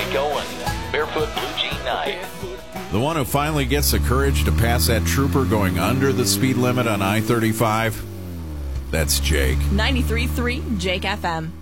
going. Barefoot Blue Jean Night. The one who finally gets the courage to pass that trooper going under the speed limit on I-35, that's Jake. 93.3 Jake FM.